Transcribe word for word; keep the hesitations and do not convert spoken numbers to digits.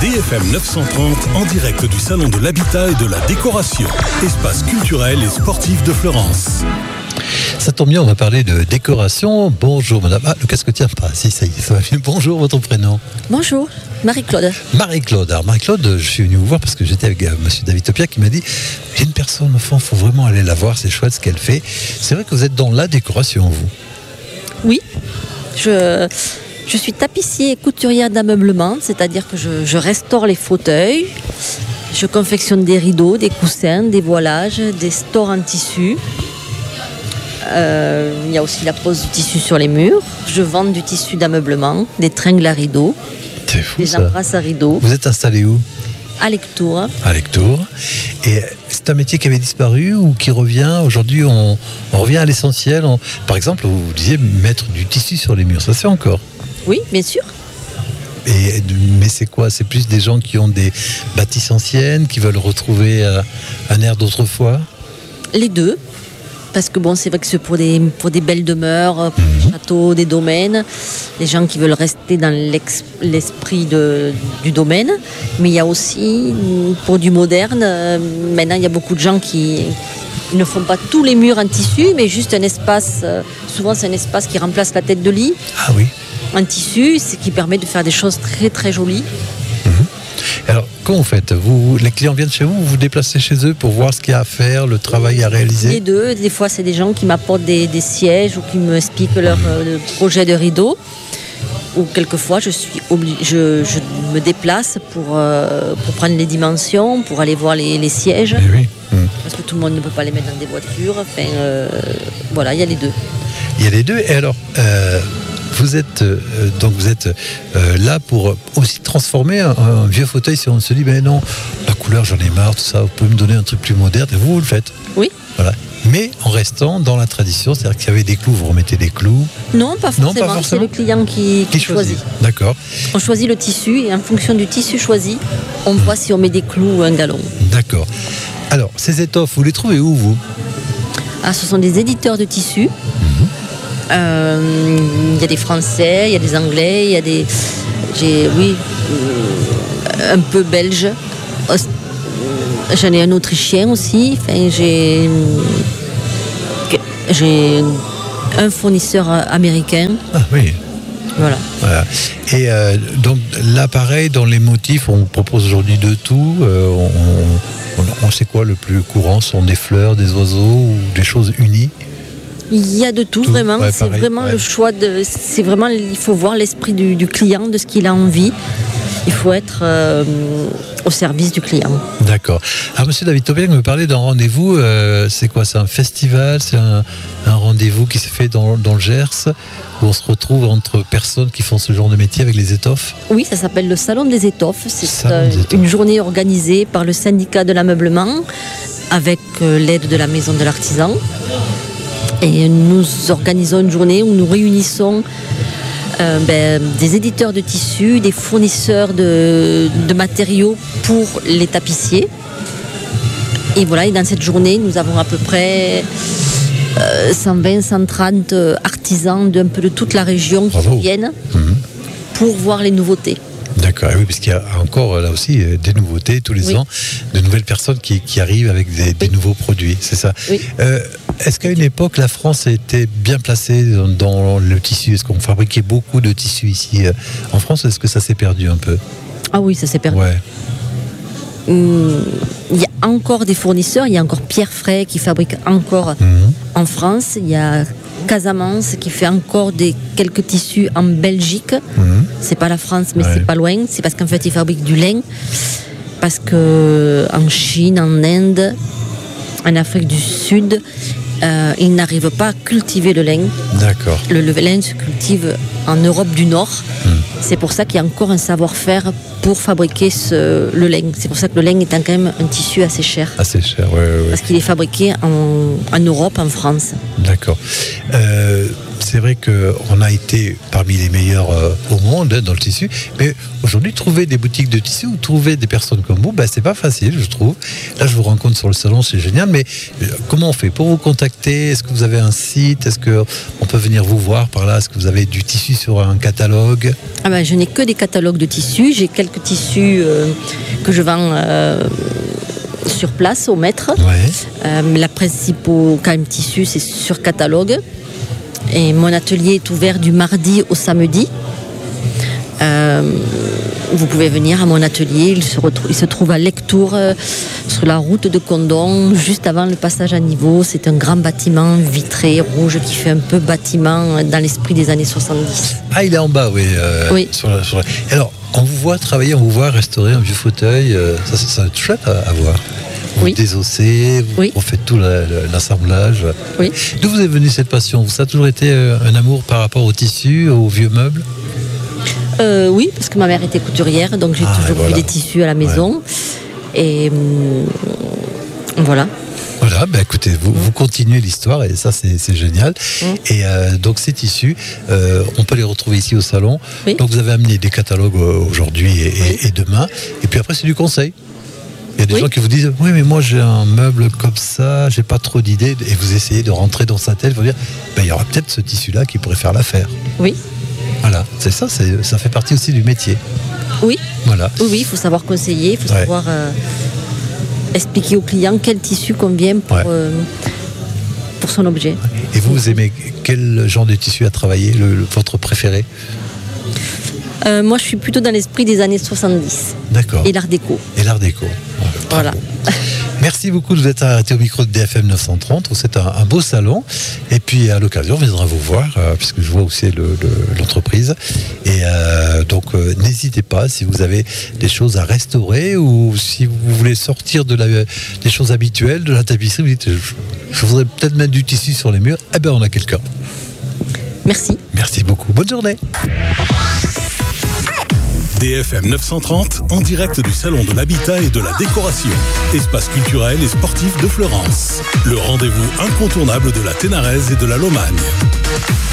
D F M neuf cent trente en direct du Salon de l'Habitat et de la Décoration, espace culturel et sportif de Florence. Ça tombe bien, on va parler de décoration. Bonjour madame. Ah, le casque tient pas. Si, ça y est, ça va bien. Bonjour, votre prénom? Bonjour, Marie-Claude. Marie-Claude. Alors Marie-Claude, je suis venu vous voir parce que j'étais avec euh, monsieur David Topia qui m'a dit j'ai une personne au fond, il faut vraiment aller la voir, c'est chouette ce qu'elle fait. C'est vrai que vous êtes dans la décoration, vous? Oui, je, je suis tapissier et couturière d'ameublement, c'est-à-dire que je, je restaure les fauteuils, je confectionne des rideaux, des coussins, des voilages, des stores en tissu. Euh, il y a aussi la pose du tissu sur les murs. Je vends du tissu d'ameublement, des tringles à rideaux, C'est fou, des ça. embrasses à rideaux. Vous êtes installé où? À Lectoure. À Lectoure. Et c'est un métier qui avait disparu ou qui revient? Aujourd'hui, on, on revient à l'essentiel. On- Par exemple, vous disiez mettre du tissu sur les murs, ça se fait encore. Oui, bien sûr. Et, mais c'est quoi? C'est plus des gens qui ont des bâtisses anciennes, qui veulent retrouver euh, un air d'autrefois? Les deux. Parce que bon, c'est vrai que c'est pour des, pour des belles demeures, pour des châteaux, des domaines, les gens qui veulent rester dans l'ex- l'esprit de, du domaine. Mais il y a aussi, pour du moderne, euh, maintenant il y a beaucoup de gens qui ne font pas tous les murs en tissu, mais juste un espace, euh, souvent c'est un espace qui remplace la tête de lit, Ah oui. en tissu, ce qui permet de faire des choses très très jolies. Alors, comment vous faites? vous, Les clients viennent chez vous, vous vous déplacez chez eux pour voir ce qu'il y a à faire, le travail à Les réaliser? deux, des fois c'est des gens qui m'apportent des, des sièges ou qui me expliquent leur euh, projet de rideau. Ou quelquefois je, suis obli- je, je me déplace pour, euh, pour prendre les dimensions, pour aller voir les, les sièges, Eh oui. Hum. parce que tout le monde ne peut pas les mettre dans des voitures. Enfin, euh, voilà, il y a les deux. Il y a les deux. Et alors, euh, vous êtes euh, donc vous êtes euh, là pour aussi transformer un, un vieux fauteuil. Si on se dit, ben non, la couleur, j'en ai marre, tout ça. Vous pouvez me donner un truc plus moderne. Et vous, vous le faites. Oui. Voilà. Mais en restant dans la tradition, c'est-à-dire qu'il y avait des clous, vous remettez des clous. Non, pas Non, pas forcément. forcément. C'est le client qui, qui choisit. D'accord. On choisit le tissu et en fonction du tissu choisi, on voit si on met des clous ou un galon. D'accord. Alors, ces étoffes, vous les trouvez où, vous? Ah, ce sont des éditeurs de tissus. Euh, Il y a des Français, il y a des Anglais, il y a des, j'ai, oui, euh, un peu belge. Aus- J'en ai un Autrichien aussi. Enfin, j'ai, j'ai un fournisseur américain. Ah oui. Voilà. Voilà. Et euh, donc là, pareil, dans les motifs, on propose aujourd'hui de tout. Euh, on, on, on sait quoi le plus courant? Ce sont des fleurs, des oiseaux ou des choses unies? Il y a de tout, Tout, vraiment. ouais, c'est pareil, vraiment ouais. le choix de. C'est vraiment. Il faut voir l'esprit du, du client, de ce qu'il a envie. Il faut être euh, au service du client. D'accord. Alors, monsieur David Topia me parlait d'un rendez-vous. euh, c'est quoi? C'est un festival? C'est un, un rendez-vous qui se fait dans, dans le Gers, où on se retrouve entre personnes qui font ce genre de métier avec les étoffes? Oui, ça s'appelle le Salon des étoffes. C'est Salon euh, des étoffes. une journée organisée par le syndicat de l'ameublement avec euh, l'aide de la Maison de l'Artisan. Et nous organisons une journée où nous réunissons euh, ben, des éditeurs de tissus, des fournisseurs de, de matériaux pour les tapissiers. Et voilà, et dans cette journée, nous avons à peu près euh, cent vingt, cent trente artisans d'un peu de toute la région qui Bravo. viennent Mhm. pour voir les nouveautés. D'accord, oui, parce qu'il y a encore là aussi euh, des nouveautés tous les Oui. ans, de nouvelles personnes qui, qui arrivent avec des, des Oui. nouveaux produits, c'est ça. Oui. Euh, est-ce qu'à une époque, la France était bien placée dans, dans le tissu? Est-ce qu'on fabriquait beaucoup de tissus ici euh, en France? Est-ce que ça s'est perdu un peu? Ah oui, ça s'est perdu. Ouais. Hum, Il y a encore des fournisseurs, il y a encore Pierre Fray qui fabrique encore Mhm. en France, il y a Casamance qui fait encore des, quelques tissus en Belgique. Mhm. C'est pas la France, mais Ouais. c'est pas loin. C'est parce qu'en fait, ils fabriquent du lin. Parce que en Chine, en Inde, en Afrique du Sud, euh, ils n'arrivent pas à cultiver le lin. D'accord. Le, le lin se cultive en Europe du Nord. C'est pour ça qu'il y a encore un savoir-faire pour fabriquer ce, le lin. C'est pour ça que le lin est quand même un tissu assez cher. Assez cher, ouais, ouais, ouais. Parce qu'il est fabriqué en, en Europe, en France. D'accord. Euh, c'est vrai qu'on a été parmi les meilleurs euh, au monde hein, dans le tissu, mais aujourd'hui, trouver des boutiques de tissu ou trouver des personnes comme vous, ben, c'est pas facile, je trouve. Là, je vous rencontre sur le salon, c'est génial, mais euh, comment on fait pour vous contacter? Est-ce que vous avez un site? Est-ce qu'on peut venir vous voir par là? Est-ce que vous avez du tissu sur un catalogue? Ah ben, je n'ai que des catalogues de tissus. J'ai quelques tissus euh, que je vends euh, sur place au mètre. Ouais. Euh, la principale quand même tissu, c'est sur catalogue. Et mon atelier est ouvert du mardi au samedi. Euh, vous pouvez venir à mon atelier. Il se, retrou- il se trouve à Lectoure, euh, sur la route de Condon, juste avant le passage à niveau. C'est un grand bâtiment vitré, rouge, qui fait un peu bâtiment dans l'esprit des années soixante-dix. Ah, il est en bas, oui. Euh, Oui. Sur la, sur la- Alors, on vous voit travailler, on vous voit restaurer un vieux fauteuil. euh, ça, ça, ça va être chouette à, à voir. Vous Oui. désossez, vous, Oui. vous faites tout la- la- l'assemblage. Oui. D'où vous est venue cette passion? Ça a toujours été euh, un amour par rapport au tissu, aux vieux meubles? Euh, oui, parce que ma mère était couturière, donc j'ai Ah, toujours voilà. eu des tissus à la maison. Et hum, voilà. Voilà, ben écoutez, vous, vous continuez l'histoire et ça c'est c'est génial. Mm. Et euh, donc ces tissus, euh, on peut les retrouver ici au salon. Oui. Donc vous avez amené des catalogues euh, aujourd'hui et, et- Oui. et demain. Et puis après c'est du conseil. Il y a des Oui. gens qui vous disent oui mais moi j'ai un meuble comme ça, j'ai pas trop d'idées et vous essayez de rentrer dans sa tête, vous dire ben, il y aura peut-être ce tissu là qui pourrait faire l'affaire. Oui, Voilà, c'est ça, c'est- ça fait partie aussi du métier. oui, Voilà. oui, oui, il faut savoir conseiller, il faut Ouais. savoir euh, expliquer au client quel tissu convient pour, Ouais. euh, pour son objet. Et vous, vous aimez quel genre de tissu à travailler, le, le- votre préféré? Euh, moi, je suis plutôt dans l'esprit des années soixante-dix D'accord. et l'art déco. Et l'art déco. Voilà. Merci beaucoup de vous être arrêté au micro de D F M neuf cent trente. C'est un, un beau salon. Et puis à l'occasion, on viendra vous voir, euh, puisque je vois aussi le- le- l'entreprise. Et euh, donc euh, n'hésitez pas si vous avez des choses à restaurer ou si vous voulez sortir de la, des choses habituelles, de la tapisserie, vous dites je, je voudrais peut-être mettre du tissu sur les murs. Eh bien, on a quelqu'un. Merci. Merci beaucoup. Bonne journée. D F M neuf cent trente, en direct du Salon de l'Habitat et de la Décoration. Espace culturel et sportif de Fleurance. Le rendez-vous incontournable de la Ténaraise et de la Lomagne.